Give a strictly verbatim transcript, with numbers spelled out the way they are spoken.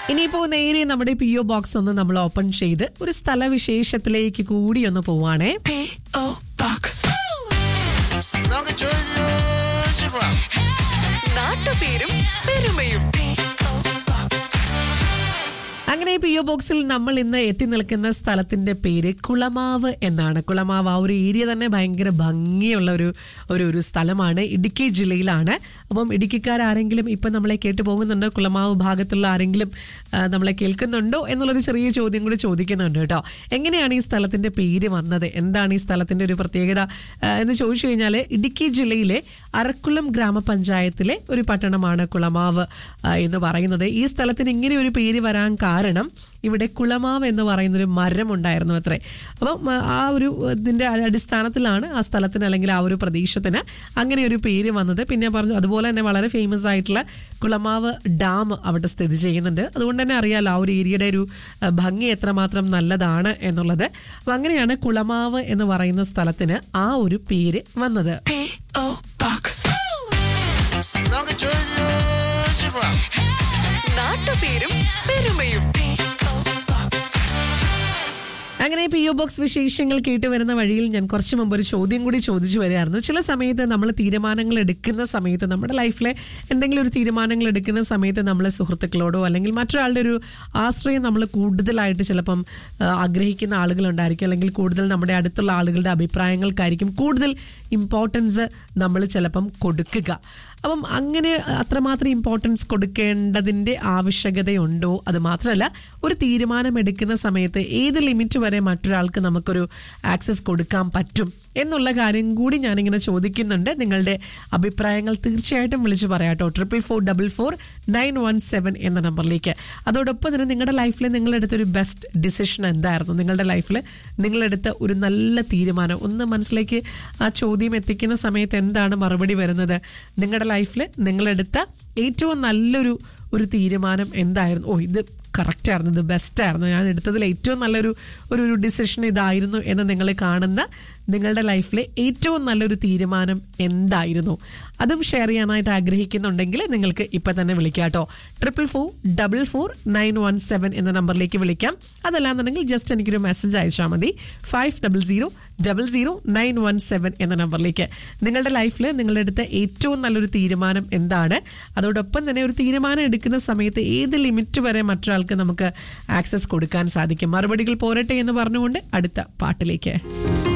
ഇനിയിപ്പോ നേരെ നമ്മുടെ പി ഒ ബോക്സ് ഒന്ന് നമ്മൾ ഓപ്പൺ ചെയ്ത് ഒരു സ്ഥലവിശേഷത്തിലേക്ക് കൂടി ഒന്ന് പോവാണേ. നാട്ടുപേരും പെരുമയും. അങ്ങനെ പി ഒ ബോക്സിൽ നമ്മൾ ഇന്ന് എത്തി നിൽക്കുന്ന സ്ഥലത്തിന്റെ പേര് കുളമാവ് എന്നാണ്. കുളമാവ് ആ ഒരു ഏരിയ തന്നെ ഭയങ്കര ഭംഗിയുള്ള ഒരു ഒരു ഒരു സ്ഥലമാണ്. ഇടുക്കി ജില്ലയിലാണ്. അപ്പം ഇടുക്കിക്കാരെങ്കിലും ഇപ്പം നമ്മളെ കേട്ടു പോകുന്നുണ്ടോ, കുളമാവ് ഭാഗത്തുള്ള ആരെങ്കിലും നമ്മളെ കേൾക്കുന്നുണ്ടോ എന്നുള്ളൊരു ചെറിയ ചോദ്യം കൂടി ചോദിക്കുന്നുണ്ട് കേട്ടോ. എങ്ങനെയാണ് ഈ സ്ഥലത്തിന്റെ പേര് വന്നത്, എന്താണ് ഈ സ്ഥലത്തിന്റെ ഒരു പ്രത്യേകത എന്ന് ചോദിച്ചു കഴിഞ്ഞാൽ, ഇടുക്കി ജില്ലയിലെ അറക്കുളം ഗ്രാമപഞ്ചായത്തിലെ ഒരു പട്ടണമാണ് കുളമാവ് എന്ന് പറയുന്നത്. ഈ സ്ഥലത്തിന് ഇങ്ങനെ ഒരു പേര് വരാൻ കാരണം ഇവിടെ കുളമാവ് എന്ന് പറയുന്നൊരു മരം ഉണ്ടായിരുന്നു അത്രേ. അപ്പം ആ ഒരു ഇതിന്റെ അടിസ്ഥാനത്തിലാണ് ആ സ്ഥലത്തിന് അല്ലെങ്കിൽ ആ ഒരു പ്രദേശത്തിന് അങ്ങനെ ഒരു പേര് വന്നത്. പിന്നെ പറഞ്ഞു അതുപോലെ തന്നെ വളരെ ഫേമസ് ആയിട്ടുള്ള കുളമാവ് ഡാം അവിടെ സ്ഥിതി ചെയ്യുന്നുണ്ട്. അതുകൊണ്ട് തന്നെ അറിയാലോ ആ ഒരു ഏരിയയുടെ ഒരു ഭംഗി എത്രമാത്രം നല്ലതാണ് എന്നുള്ളത്. അപ്പം അങ്ങനെയാണ് കുളമാവ് എന്ന് പറയുന്ന സ്ഥലത്തിന് ആ ഒരു പേര് വന്നത്. നാട്ടുപേരും പെരുമയും. അങ്ങനെ പി ഒ ബോക്സ് വിശേഷങ്ങൾ കേട്ട് വരുന്ന വഴിയിൽ ഞാൻ കുറച്ച് മുമ്പ് ഒരു ചോദ്യം കൂടി ചോദിച്ചു വരികയായിരുന്നു. ചില സമയത്ത് നമ്മൾ തീരുമാനങ്ങൾ എടുക്കുന്ന സമയത്ത്, നമ്മുടെ ലൈഫിലെ എന്തെങ്കിലും ഒരു തീരുമാനങ്ങൾ എടുക്കുന്ന സമയത്ത് നമ്മൾ സുഹൃത്തുക്കളോടോ അല്ലെങ്കിൽ മറ്റൊരാളുടെ ഒരു ആശ്രയം നമ്മൾ കൂടുതലായിട്ട് ചിലപ്പം ആഗ്രഹിക്കുന്ന ആളുകളുണ്ടായിരിക്കും. അല്ലെങ്കിൽ കൂടുതൽ നമ്മുടെ അടുത്തുള്ള ആളുകളുടെ അഭിപ്രായങ്ങൾക്കായിരിക്കും കൂടുതൽ ഇമ്പോർട്ടൻസ് നമ്മൾ ചിലപ്പം കൊടുക്കുക. അപ്പം അങ്ങനെ അത്രമാത്രം ഇമ്പോർട്ടൻസ് കൊടുക്കേണ്ടതിൻ്റെ ആവശ്യകതയുണ്ടോ? അത് മാത്രമല്ല, ഒരു തീരുമാനം എടുക്കുന്ന സമയത്ത് ഏത് ലിമിറ്റ് വരെ മറ്റൊരാൾക്ക് നമുക്കൊരു ആക്സസ് കൊടുക്കാൻ പറ്റും എന്നുള്ള കാര്യം കൂടി ഞാനിങ്ങനെ ചോദിക്കുന്നുണ്ട്. നിങ്ങളുടെ അഭിപ്രായങ്ങൾ തീർച്ചയായിട്ടും വിളിച്ചു പറയാട്ടോ. Triple four double four nine one seven എന്ന നമ്പറിലേക്ക്. അതോടൊപ്പം തന്നെ നിങ്ങളുടെ ലൈഫിൽ നിങ്ങളെടുത്ത ഒരു ബെസ്റ്റ് ഡിസിഷൻ എന്തായിരുന്നു? നിങ്ങളുടെ ലൈഫിൽ നിങ്ങളെടുത്ത ഒരു നല്ല തീരുമാനം ഒന്ന് മനസ്സിലേക്ക് ആ ചോദ്യം എത്തിക്കുന്ന സമയത്ത് എന്താണ് മറുപടി വരുന്നത്? നിങ്ങളുടെ ലൈഫിൽ നിങ്ങളെടുത്ത ഏറ്റവും നല്ലൊരു ഒരു തീരുമാനം എന്തായിരുന്നു? ഓ, ഇത് കറക്റ്റായിരുന്നു, ഇത് ബെസ്റ്റായിരുന്നു, ഞാൻ എടുത്തതിൽ ഏറ്റവും നല്ലൊരു ഒരു ഡിസിഷൻ ഇതായിരുന്നു എന്ന് നിങ്ങൾ കാണുന്ന നിങ്ങളുടെ ലൈഫിലെ ഏറ്റവും നല്ലൊരു തീരുമാനം എന്തായിരുന്നു? അതും ഷെയർ ചെയ്യാനായിട്ട് ആഗ്രഹിക്കുന്നുണ്ടെങ്കിൽ നിങ്ങൾക്ക് ഇപ്പം തന്നെ വിളിക്കാം കേട്ടോ. Triple four double four nine one seven എന്ന നമ്പറിലേക്ക് വിളിക്കാം. അതല്ലാന്നുണ്ടെങ്കിൽ ജസ്റ്റ് എനിക്കൊരു മെസ്സേജ് അയച്ചാൽ മതി. Five double zero double zero nine one seven എന്ന നമ്പറിലേക്ക്. നിങ്ങളുടെ ലൈഫിൽ നിങ്ങളുടെ അടുത്ത ഏറ്റവും നല്ലൊരു തീരുമാനം എന്താണ്? അതോടൊപ്പം തന്നെ ഒരു തീരുമാനം എടുക്കുന്ന സമയത്ത് ഏത് ലിമിറ്റ് വരെ മറ്റൊരാൾക്ക് നമുക്ക് ആക്സസ് കൊടുക്കാൻ സാധിക്കും? മറുപടികൾ പോരട്ടെ എന്ന് പറഞ്ഞുകൊണ്ട് അടുത്ത പാട്ടിലേക്ക്.